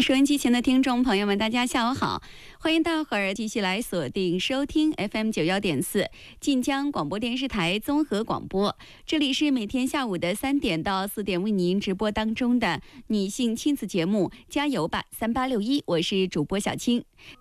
收音机前的听众朋友们，大家下午好，欢迎大伙儿继续来锁定收听 FM91.4 晋江广播电视台综合广播。这里是每天下午的3点到4点为您直播当中的女性亲子节目《加油吧3861》，我是主播小青。